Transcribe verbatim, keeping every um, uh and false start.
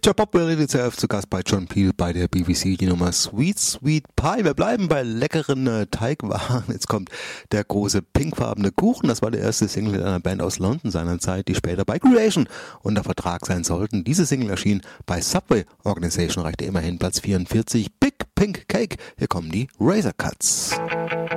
Joe Bob will itself zu Gast bei John Peel bei der B B C, die Nummer Sweet Sweet Pie. Wir bleiben bei leckeren äh, Teigwaren. Jetzt kommt der große pinkfarbene Kuchen. Das war der erste Single einer Band aus London seinerzeit, die später bei Creation unter Vertrag sein sollten. Diese Single erschien bei Subway Organisation, reichte immerhin Platz vierundvierzig. Big Pink Cake. Hier kommen die Razor Cuts.